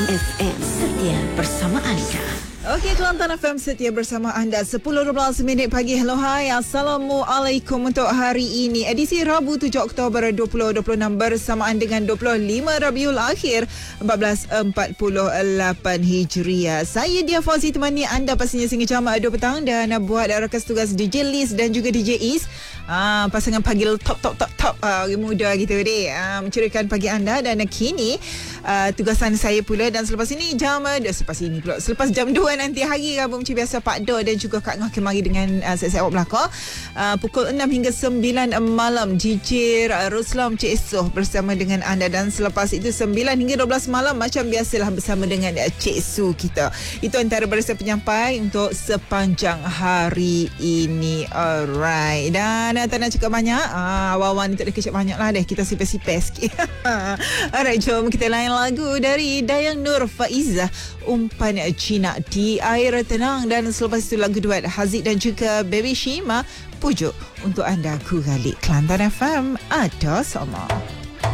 FM, setia bersama anda. Okey, Kelantan FM setia bersama anda 10.12 minit pagi. Hello, hai. Assalamualaikum untuk hari ini. Edisi Rabu 7 Oktober 2026 bersamaan dengan 25 Rabiul Akhir 1448 Hijriah. Saya Dia Fauzi temani anda pastinya sehingga jam 2 petang dan buat rakas tugas DJ Liz dan juga DJ Is. Pasangan pagi top muda gitu deh. Menceriakan pagi anda dan kini tugasan saya pula dan selepas jam 2 nanti hari Rabu macam biasa Pak Do dan juga Kak Ngah kemari dengan set-set awak belakang pukul 6 hingga 9 malam Jijir Ruslam Cik Soh bersama dengan anda dan selepas itu 9 hingga 12 malam macam biasalah bersama dengan Cik Su kita. Itu antara barisan penyampai untuk sepanjang hari ini. Alright, dan tak nak cakap banyak, awal-awal ni tak ada kecap banyak lah deh, kita sipir-sipir sikit. Alright, jom kita layan lagu dari Dayang Nur Faizah, Umpan Cina di Air Tenang, dan selepas itu lagu duet Haziq dan juga Baby Shima, Pujuk untuk anda. Ku Galik. Kelantan FM ada sama.